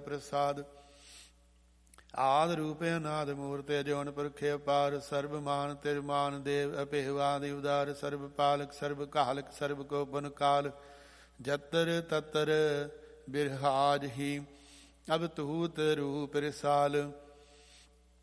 ਪ੍ਰਸਾਦ। ਆਦਿ ਰੂਪ ਅਨਾਦਿ ਮੂਰਤਿ ਅਜੋਨ ਪੁਰਖ ਅਪਾਰ। ਸਰਬ ਮਾਨ ਤਿਰ ਮਾਨ ਦੇਵ ਅਭਿਵਾਦਿ ਉਦਾਰ। ਸਰਬ ਪਾਲਕ ਸਰਬ ਕਾਲਕ ਸਰਬ ਕੋ ਪੁਨ ਕਾਲ। ਜਤਰ ਤਤਰ ਬਿਰਹਾਜ ਹੀ ਅਬ ਤੂਤ ਰੂਪ ਰਿਸਾਲ।